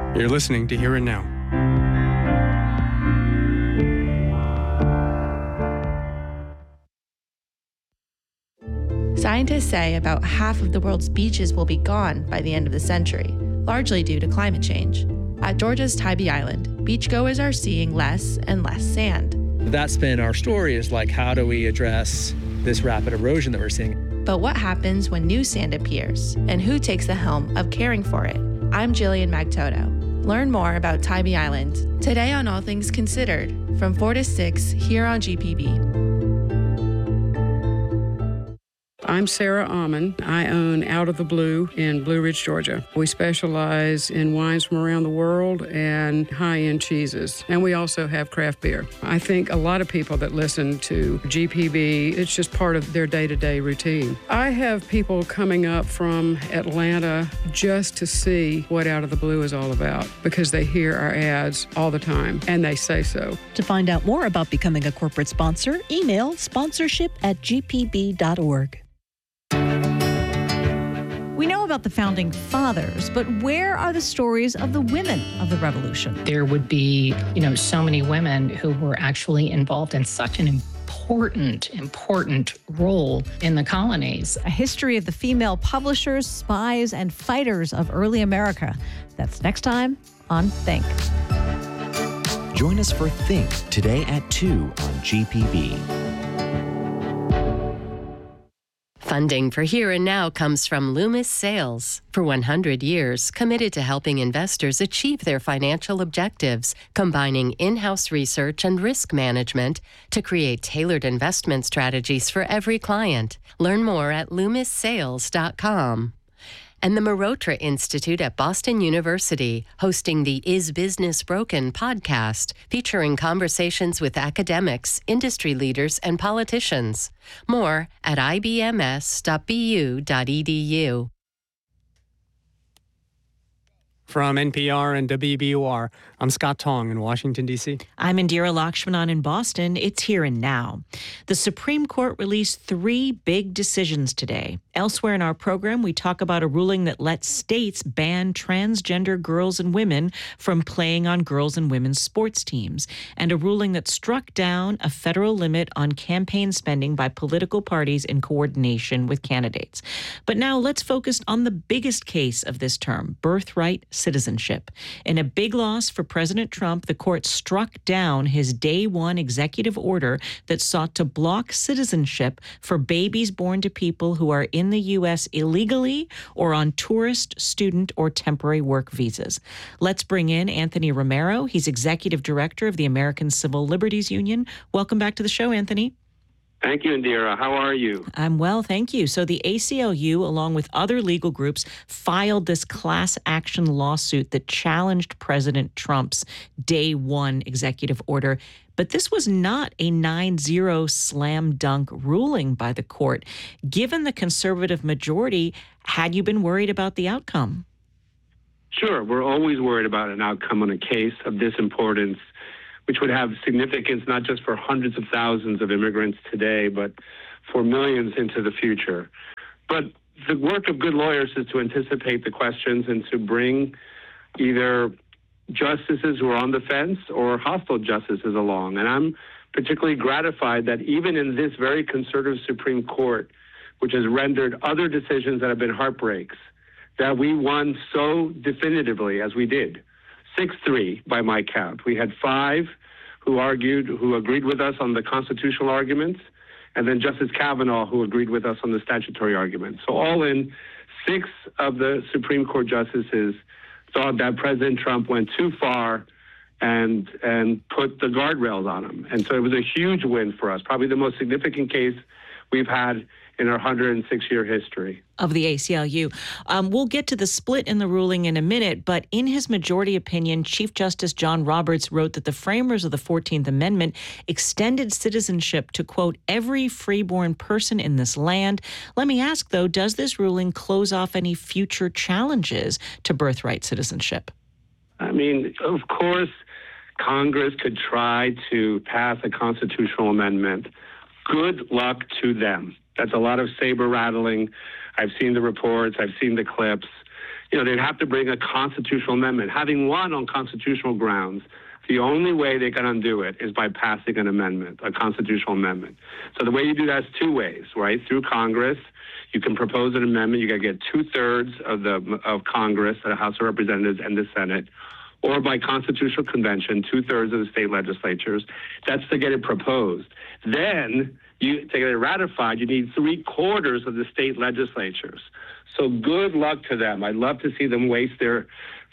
You're listening to Here and Now. Scientists say about half of the world's beaches will be gone by the end of the century, largely due to climate change. At Georgia's Tybee Island, beachgoers are seeing less and less sand. That's been our story, is like, how do we address this rapid erosion that we're seeing? But what happens when new sand appears, and who takes the helm of caring for it? I'm Jillian Magtoto. Learn more about Tybee Island today on All Things Considered from 4 to 6 here on GPB. I'm Sarah Almond. I own Out of the Blue in Blue Ridge, Georgia. We specialize in wines from around the world and high-end cheeses. And we also have craft beer. I think a lot of people that listen to GPB, it's just part of their day-to-day routine. I have people coming up from Atlanta just to see what Out of the Blue is all about because they hear our ads all the time and they say so. To find out more about becoming a corporate sponsor, email sponsorship@gpb.org. We know about the founding fathers, but where are the stories of the women of the revolution? There would be, so many women who were actually involved in such an important role in the colonies. A history of the female publishers, spies, and fighters of early America. That's next time on Think. Join us for Think today at 2 on GPB. Funding for Here and Now comes from Loomis Sales. For 100 years, committed to helping investors achieve their financial objectives, combining in-house research and risk management to create tailored investment strategies for every client. Learn more at LoomisSales.com. And the Marotra Institute at Boston University, hosting the Is Business Broken podcast, featuring conversations with academics, industry leaders, and politicians. More at ibms.bu.edu. From NPR and WBUR, I'm Scott Tong in Washington, D.C. I'm Indira Lakshmanan in Boston. It's Here and Now. The Supreme Court released 3 big decisions today. Elsewhere in our program, we talk about a ruling that lets states ban transgender girls and women from playing on girls' and women's sports teams, and a ruling that struck down a federal limit on campaign spending by political parties in coordination with candidates. But now let's focus on the biggest case of this term, birthright citizenship. In a big loss for President Trump, the court struck down his day one executive order that sought to block citizenship for babies born to people who are in the U.S. illegally or on tourist, student, or temporary work visas. Let's bring in Anthony Romero. He's executive director of the American Civil Liberties Union. Welcome back to the show, Anthony. Thank you, Indira. How are you? I'm well, thank you. So the ACLU, along with other legal groups, filed this class action lawsuit that challenged President Trump's day one executive order. But this was not a 9-0 slam dunk ruling by the court. Given the conservative majority, had you been worried about the outcome? Sure. We're always worried about an outcome on a case of this importance, which would have significance not just for hundreds of thousands of immigrants today, but for millions into the future. But the work of good lawyers is to anticipate the questions and to bring either justices who are on the fence or hostile justices along. And I'm particularly gratified that even in this very conservative Supreme Court, which has rendered other decisions that have been heartbreaks, that we won so definitively as we did. 6-3 by my count. We had 5 who agreed with us on the constitutional arguments, and then Justice Kavanaugh who agreed with us on the statutory arguments. So all in, 6 of the Supreme Court justices thought that President Trump went too far and put the guardrails on him. And so it was a huge win for us, probably the most significant case we've had in our 106-year history. Of the ACLU. We'll get to the split in the ruling in a minute, but in his majority opinion, Chief Justice John Roberts wrote that the framers of the 14th Amendment extended citizenship to, quote, every freeborn person in this land. Let me ask, though, does this ruling close off any future challenges to birthright citizenship? I mean, of course, Congress could try to pass a constitutional amendment. Good luck to them. That's a lot of saber rattling. I've seen the reports. I've seen the clips. they'd have to bring a constitutional amendment. Having won on constitutional grounds, the only way they can undo it is by passing an amendment, a constitutional amendment. So the way you do that is two ways, right? Through Congress, you can propose an amendment. You got to get 2/3 of Congress, the House of Representatives and the Senate, or by constitutional convention, 2/3 of the state legislatures. That's to get it proposed. Then, to get it ratified, you need 3/4 of the state legislatures. So good luck to them. I'd love to see them waste their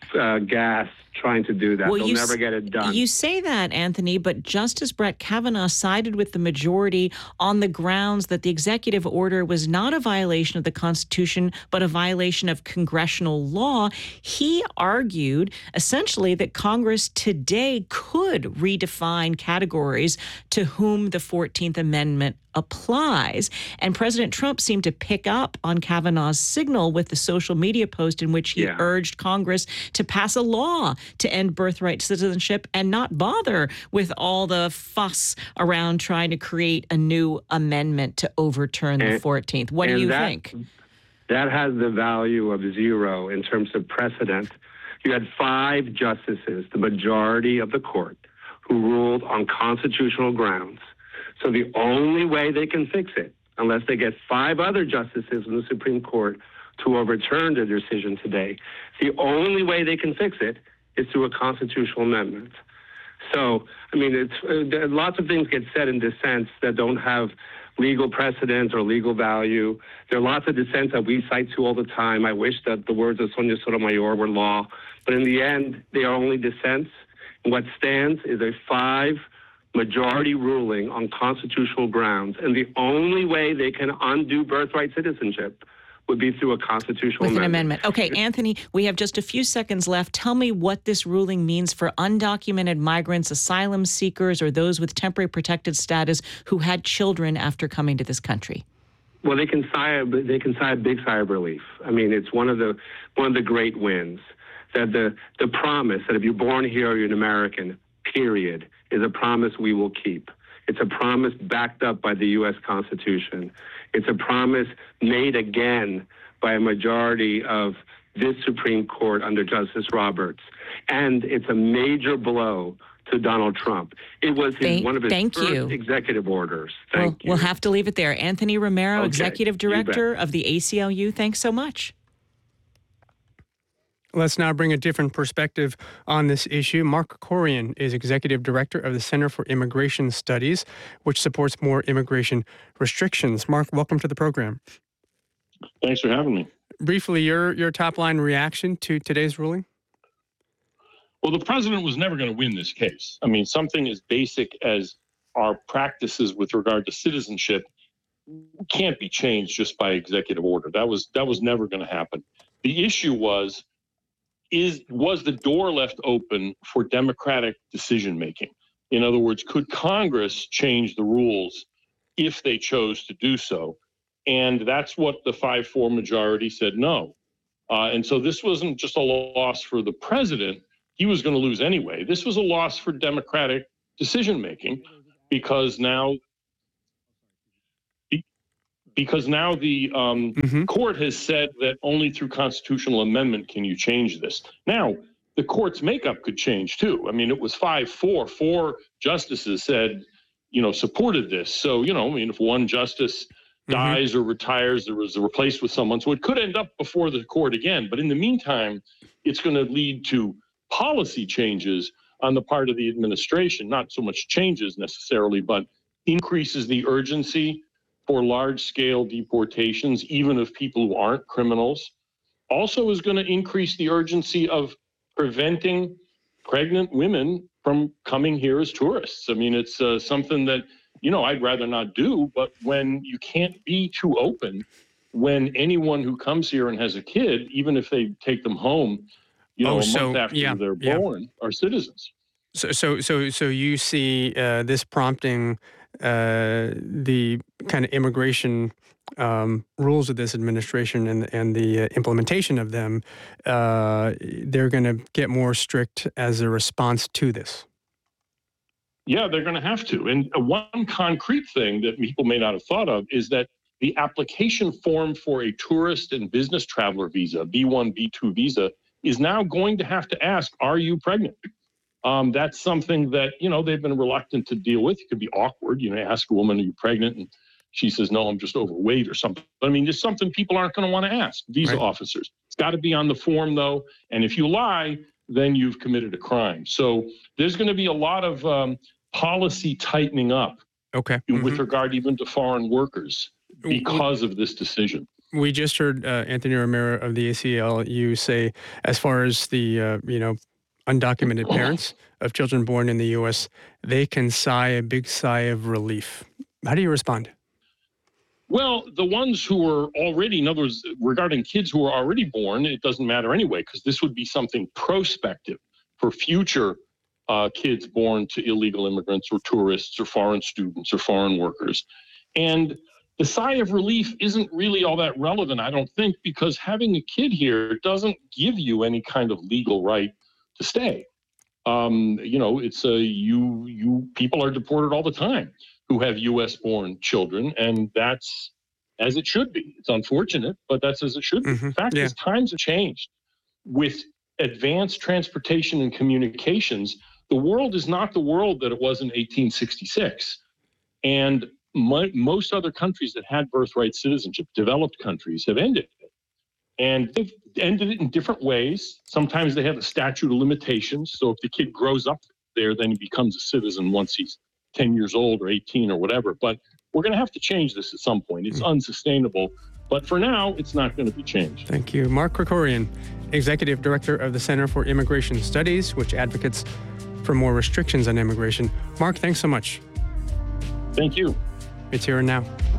gas trying to do that. They'll never get it done. You say that, Anthony, but Justice Brett Kavanaugh sided with the majority on the grounds that the executive order was not a violation of the Constitution, but a violation of congressional law. He argued essentially that Congress today could redefine categories to whom the 14th Amendment applies. And President Trump seemed to pick up on Kavanaugh's signal with the social media post in which he urged Congress to pass a law to end birthright citizenship and not bother with all the fuss around trying to create a new amendment to overturn the 14th. What do you think? That has the value of 0 in terms of precedent. You had 5 justices, the majority of the court, who ruled on constitutional grounds. So the only way they can fix it, unless they get 5 other justices in the Supreme Court to overturn the decision today, the only way they can fix it is through a constitutional amendment. So, I mean, lots of things get said in dissents that don't have legal precedent or legal value. There are lots of dissents that we cite to all the time. I wish that the words of Sonia Sotomayor were law. But in the end, they are only dissents. And what stands is a 5-majority ruling on constitutional grounds. And the only way they can undo birthright citizenship would be through a constitutional amendment. Okay, Anthony, we have just a few seconds left. Tell me what this ruling means for undocumented migrants, asylum seekers, or those with temporary protected status who had children after coming to this country. Well, they can sigh a big sigh of relief. I mean, it's one of the great wins. That the promise that if you're born here or you're an American, period, is a promise we will keep. It's a promise backed up by the U.S. Constitution. It's a promise made again by a majority of this Supreme Court under Justice Roberts. And it's a major blow to Donald Trump. It was one of his first executive orders. Thank you. We'll have to leave it there. Anthony Romero, Executive Director of the ACLU, thanks so much. Let's now bring a different perspective on this issue. Mark Krikorian is Executive Director of the Center for Immigration Studies, which supports more immigration restrictions. Mark, welcome to the program. Thanks for having me. Briefly, your top-line reaction to today's ruling? Well, the president was never going to win this case. I mean, something as basic as our practices with regard to citizenship can't be changed just by executive order. That was never going to happen. The issue was the door left open for democratic decision making? In other words, could Congress change the rules if they chose to do so? And that's what the 5-4 majority said no. And so this wasn't just a loss for the president. He was going to lose anyway. This was a loss for democratic decision making because now the court has said that only through constitutional amendment can you change this. Now, the court's makeup could change too. I mean, it was 5-4. 4 justices said, supported this. So, if one justice dies or retires, there was replaced with someone. So it could end up before the court again. But in the meantime, it's going to lead to policy changes on the part of the administration, not so much changes necessarily, but increases the urgency for large-scale deportations, even of people who aren't criminals. Also is going to increase the urgency of preventing pregnant women from coming here as tourists. I mean, it's something that, I'd rather not do, but when you can't be too open, when anyone who comes here and has a kid, even if they take them home, a month after they're born, are citizens. So you see this prompting the kind of immigration rules of this administration and the implementation of them, they're going to get more strict as a response to this. Yeah, they're going to have to. And one concrete thing that people may not have thought of is that the application form for a tourist and business traveler visa, B1, B2 visa, is now going to have to ask, are you pregnant? That's something that, they've been reluctant to deal with. It could be awkward. Ask a woman, are you pregnant? And she says, no, I'm just overweight or something. But it's something people aren't going to want to ask visa officers. It's got to be on the form, though. And if you lie, then you've committed a crime. So there's going to be a lot of policy tightening up with regard even to foreign workers because of this decision. We just heard Anthony Romero of the ACLU say, as far as the, undocumented parents of children born in the U.S., they can sigh a big sigh of relief. How do you respond? Well, the ones who are already, in other words, regarding kids who are already born, it doesn't matter anyway, because this would be something prospective for future kids born to illegal immigrants or tourists or foreign students or foreign workers. And the sigh of relief isn't really all that relevant, I don't think, because having a kid here doesn't give you any kind of legal right to stay. It's you people are deported all the time who have U.S.-born children, and that's as it should be. It's unfortunate, but that's as it should be. The fact is, times have changed. With advanced transportation and communications, the world is not the world that it was in 1866. And most other countries that had birthright citizenship, developed countries, have ended it. And they've ended it in different ways. Sometimes they have a statute of limitations. So if the kid grows up there, then he becomes a citizen once he's 10 years old or 18 or whatever. But we're going to have to change this at some point. It's unsustainable. But for now, it's not going to be changed. Thank you. Mark Krikorian, Executive Director of the Center for Immigration Studies, which advocates for more restrictions on immigration. Mark, thanks so much. Thank you. It's Here and Now.